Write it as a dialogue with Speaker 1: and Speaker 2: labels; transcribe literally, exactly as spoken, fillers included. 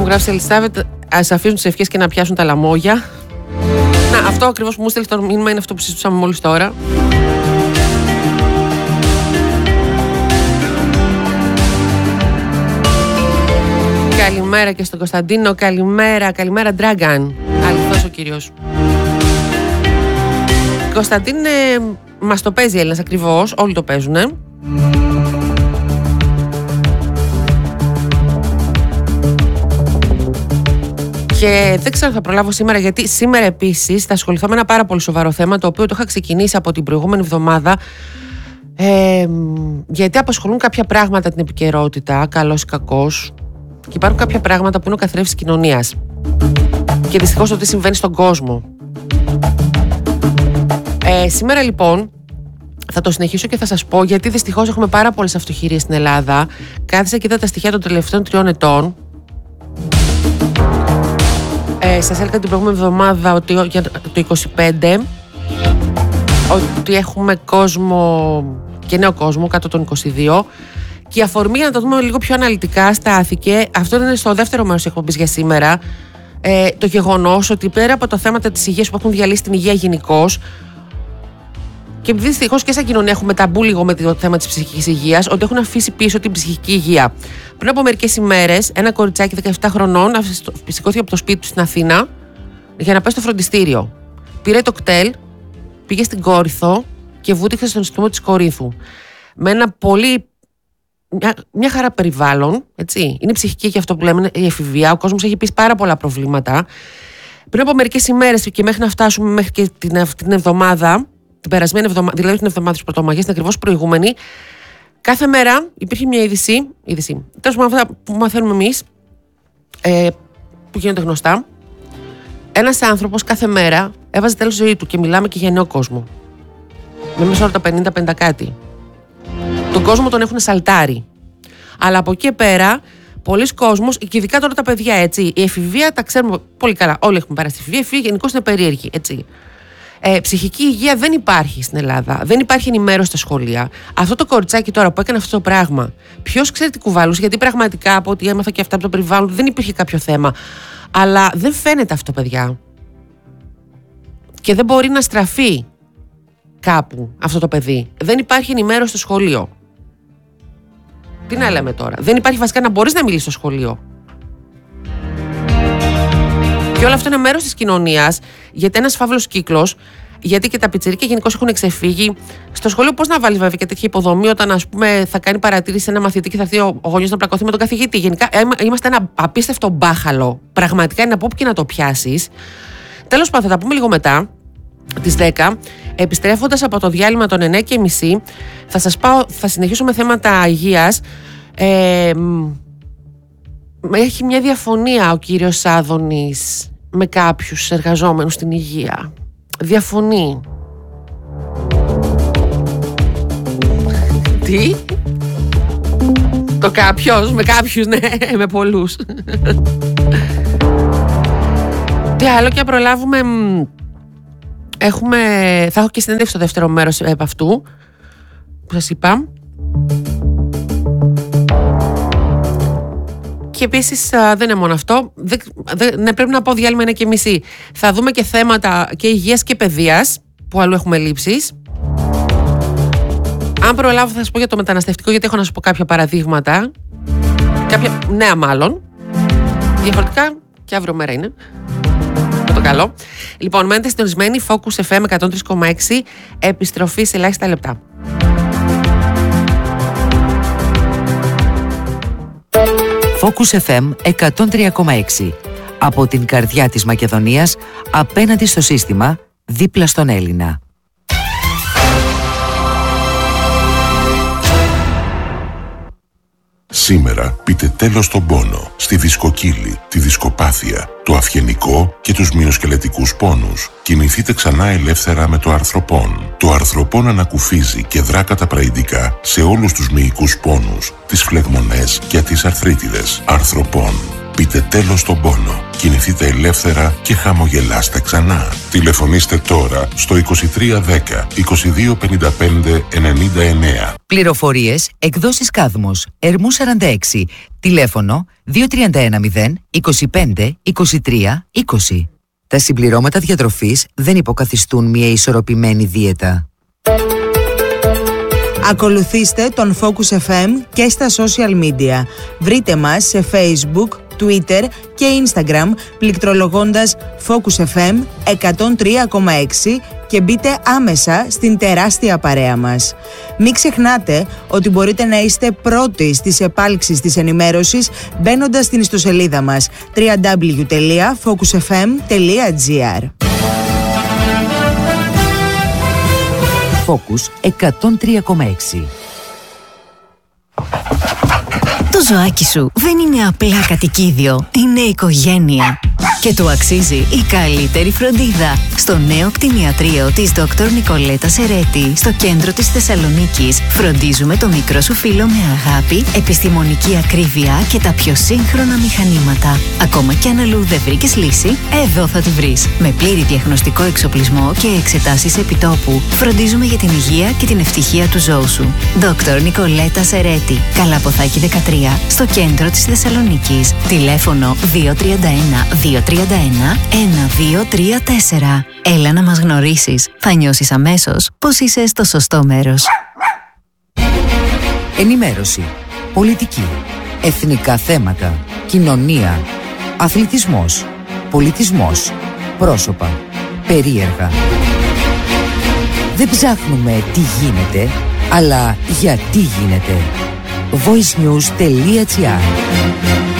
Speaker 1: γράψει η Ελισάβετ, ας αφήσουν τις ευχές και να πιάσουν τα λαμόγια. Να, αυτό ακριβώς που μου στέλνει το μήνυμα είναι αυτό που συζητούσαμε μόλις τώρα. Καλημέρα και στον Κωνσταντίνο, καλημέρα, καλημέρα Dragon. Αληθώς ο κύριος. Κωνσταντίνε, μας το παίζει Έλληνας ακριβώς, όλοι το παίζουνε. Και δεν ξέρω αν θα προλάβω σήμερα, γιατί σήμερα επίσης θα ασχοληθώ με ένα πάρα πολύ σοβαρό θέμα, το οποίο το είχα ξεκινήσει από την προηγούμενη εβδομάδα. Ε, γιατί απασχολούν κάποια πράγματα την επικαιρότητα, καλός ή κακός. Και υπάρχουν κάποια πράγματα που είναι ο καθρέφτης της κοινωνίας. Και δυστυχώς το τι συμβαίνει στον κόσμο. Ε, σήμερα λοιπόν θα το συνεχίσω και θα σας πω, γιατί δυστυχώς έχουμε πάρα πολλές αυτοχειρίες στην Ελλάδα. Κάθισα και είδα τα στοιχεία των τελευταίων τριών ετών. Ε, σας έλεγα την προηγούμενη εβδομάδα ότι για το είκοσι πέντε ότι έχουμε κόσμο και νέο κόσμο κάτω των είκοσι δύο. Και η αφορμή, να το δούμε λίγο πιο αναλυτικά, στάθηκε, αυτό είναι στο δεύτερο μέρος της εκπομπής για σήμερα, ε, το γεγονός ότι πέρα από τα θέματα της υγείας που έχουν διαλύσει την υγεία γενικώς, και επειδή δυστυχώς και σαν κοινωνία έχουμε ταμπού λίγο με το θέμα της ψυχικής υγείας, ότι έχουν αφήσει πίσω την ψυχική υγεία. Πριν από μερικές ημέρες, ένα κοριτσάκι δεκαεπτά χρονών σηκώθηκε από το σπίτι του στην Αθήνα για να πάει στο φροντιστήριο. Πήρε το κτέλ, πήγε στην Κόρινθο και βούτυξε στον νοσοκομείο της Κορίνθου. Με ένα πολύ. Μια, μια χαρά περιβάλλον, έτσι. Είναι ψυχική και αυτό που λέμε, η εφηβεία. Ο κόσμος έχει πει πάρα πολλά προβλήματα. Πριν από μερικές ημέρες και μέχρι να φτάσουμε μέχρι και την, την εβδομάδα, την περασμένη εβδομάδα, δηλαδή την εβδομάδα της Πρωτομαγιάς, την ακριβώς προηγούμενη, κάθε μέρα υπήρχε μια είδηση, είδηση τέλος πάντων αυτά που μαθαίνουμε εμείς, ε, που γίνονται γνωστά. Ένας άνθρωπος κάθε μέρα έβαζε τέλος στη ζωή του, και μιλάμε και για νέο κόσμο. Με μέσα όλα τα πενήντα πενήντα κάτι. Τον κόσμο τον έχουν σαλτάρει. Αλλά από εκεί πέρα, πολλοί κόσμος, και ειδικά τώρα τα παιδιά, έτσι, η εφηβεία τα ξέρουμε πολύ καλά. Όλοι έχουμε περάσει τη εφηβεία. Η εφηβεία γενικώς είναι περίεργη, έτσι. Ε, ψυχική υγεία δεν υπάρχει στην Ελλάδα. Δεν υπάρχει ενημέρωση στα σχολεία. Αυτό το κοριτσάκι τώρα που έκανε αυτό το πράγμα, ποιος ξέρει τι κουβάλωσε, γιατί πραγματικά από ό,τι έμαθα και αυτά από το περιβάλλον δεν υπήρχε κάποιο θέμα. Αλλά δεν φαίνεται αυτό, παιδιά. Και δεν μπορεί να στραφεί κάπου αυτό το παιδί. Δεν υπάρχει ενημέρωση στο σχολείο. Τι να λέμε τώρα. Δεν υπάρχει βασικά να μπορείς να μιλήσεις στο σχολείο. Και όλο αυτό είναι μέρος της κοινωνίας, γιατί ένας φαύλος κύκλος, γιατί και τα πιτσιρίκια γενικώς έχουν εξεφύγει. Στο σχολείο πώς να βάλεις βέβαια και τέτοια υποδομή όταν, ας πούμε, θα κάνει παρατήρηση σε ένα μαθητή και θα έρθει ο γονιός να πλακωθεί με τον καθηγητή. Γενικά είμαστε ένα απίστευτο μπάχαλο. Πραγματικά είναι από όπου και να το πιάσεις. Τέλος πάντων, θα τα πούμε λίγο μετά, τις δέκα. Επιστρέφοντας από το διάλειμμα των εννιά και μισή, θα σας πάω, θα συνεχίσω με θέματα υγείας. Ε, έχει μια διαφωνία ο κύριος Άδωνης με κάποιους εργαζόμενους στην υγεία. Διαφωνεί. Τι? Το κάποιος, με κάποιους, ναι, με πολλούς. Τι άλλο και προλάβουμε. Έχουμε, θα έχω και συνέντευξη στο δεύτερο μέρος από αυτού που σας είπα. Και επίσης δεν είναι μόνο αυτό. Δεν, δεν, ναι, πρέπει να πω διάλειμμα ένα και μισή. Θα δούμε και θέματα και υγείας και παιδείας, που αλλού έχουμε λήψεις. Αν προλάβω θα σας πω για το μεταναστευτικό, γιατί έχω να σας πω κάποια παραδείγματα. Κάποια νέα μάλλον. Διαφορετικά και αύριο μέρα είναι. Το καλό. Λοιπόν, μένετε συντονισμένοι. Focus εφ εμ εκατόν τρία κόμμα έξι. Επιστροφή σε ελάχιστα λεπτά.
Speaker 2: Focus εφ εμ εκατόν τρία κόμμα έξι. Από την καρδιά της Μακεδονίας, απέναντι στο σύστημα, δίπλα στον Έλληνα.
Speaker 3: Σήμερα πείτε τέλος στον πόνο, στη δισκοκύλη, τη δισκοπάθεια, το αυγενικό και τους μυοσκελετικούς πόνους. Κινηθείτε ξανά ελεύθερα με το αρθροπόν. Το αρθροπόν ανακουφίζει και δρά καταπραϊντικά σε όλους τους μυϊκούς πόνους, τις φλεγμονές και τις αρθρίτιδες. Αρθροπόν. Πείτε τέλος στον πόνο. Κινηθείτε ελεύθερα και χαμογελάστε ξανά. Τηλεφωνήστε τώρα στο είκοσι τρία δέκα είκοσι δύο πενήντα πέντε ενενήντα εννέα.
Speaker 2: Πληροφορίες εκδόσεις Κάδμος, Ερμού σαράντα έξι. Τηλέφωνο δύο τρία ένα μηδέν είκοσι πέντε είκοσι τρία είκοσι. Τα συμπληρώματα διατροφής δεν υποκαθιστούν μια ισορροπημένη δίαιτα.
Speaker 4: Ακολουθήστε τον Focus εφ εμ και στα social media. Βρείτε μας σε Facebook, Twitter και Instagram πληκτρολογώντας Focus εφ εμ εκατόν τρία κόμμα έξι και μπείτε άμεσα στην τεράστια παρέα μας. Μην ξεχνάτε ότι μπορείτε να είστε πρώτοι στις επάλξεις της ενημέρωσης μπαίνοντας στην ιστοσελίδα μας double-u double-u double-u τελεία focus f m τελεία g r.
Speaker 2: Focus εκατόν τρία κόμμα έξι.
Speaker 5: Το ζωάκι σου δεν είναι απλά κατοικίδιο, είναι οικογένεια. Και του αξίζει η καλύτερη φροντίδα. Στο νέο κτηνιατρίο της Δόκτωρ Νικολέτα Σερέτη, στο κέντρο της Θεσσαλονίκης, φροντίζουμε το μικρό σου φίλο με αγάπη, επιστημονική ακρίβεια και τα πιο σύγχρονα μηχανήματα. Ακόμα κι αν αλλού δεν βρήκες λύση, εδώ θα τη βρεις. Με πλήρη διαγνωστικό εξοπλισμό και εξετάσεις επιτόπου, φροντίζουμε για την υγεία και την ευτυχία του ζώου σου. Δόκτωρ Νικολέτα Σερέτη, Καλαποθάκη δεκατρία, στο κέντρο της Θεσσαλονίκης. Τηλέφωνο δύο τρία ένα δύο τρία ένα ένα δύο τρία τέσσερα. Έλα να μας γνωρίσεις. Θα νιώσεις αμέσως πως είσαι στο σωστό μέρος.
Speaker 2: Ενημέρωση, πολιτική, εθνικά θέματα, κοινωνία, αθλητισμός, πολιτισμός, πρόσωπα, περίεργα. Δεν ψάχνουμε τι γίνεται, αλλά γιατί γίνεται. voice news τελεία g r